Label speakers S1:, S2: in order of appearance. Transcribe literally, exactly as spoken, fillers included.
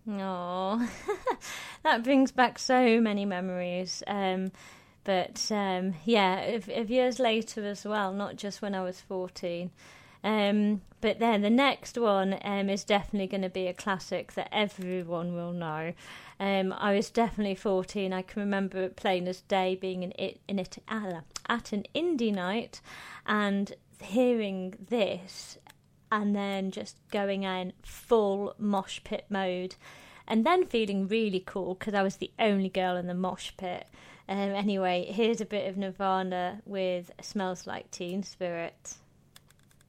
S1: Oh, that brings back so many memories. Um, but um, yeah, of, of years later as well, not just when I was fourteen. Um, but then the next one um, is definitely going to be a classic that everyone will know. Um, I was definitely fourteen. I can remember it plain as day, being in it in it uh, at an indie night, and hearing this, and then just going in full mosh pit mode, and then feeling really cool because I was the only girl in the mosh pit. Um, anyway, here's a bit of Nirvana with "Smells Like Teen Spirit."